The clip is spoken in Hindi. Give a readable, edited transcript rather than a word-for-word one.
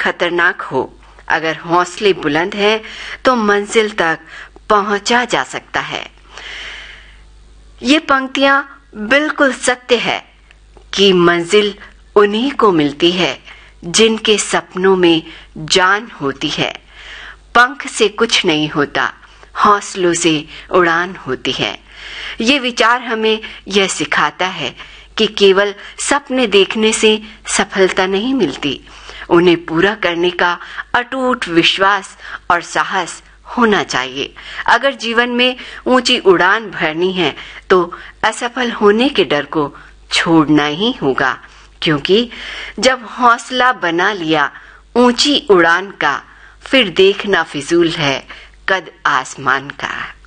खतरनाक हो, अगर हौसले बुलंद हैं तो मंजिल तक पहुंचा जा सकता है। ये पंक्तियां बिल्कुल सत्य है कि मंजिल उन्हीं को मिलती है जिनके सपनों में जान होती है। पंख से कुछ नहीं होता, हौसलों से उड़ान होती है। ये विचार हमें यह सिखाता है कि केवल सपने देखने से सफलता नहीं मिलती, उन्हें पूरा करने का अटूट विश्वास और साहस होना चाहिए। अगर जीवन में ऊंची उड़ान भरनी है तो असफल होने के डर को छोड़ना ही होगा, क्योंकि जब हौसला बना लिया ऊंची उड़ान का, फिर देखना फिजूल है कद आसमान का।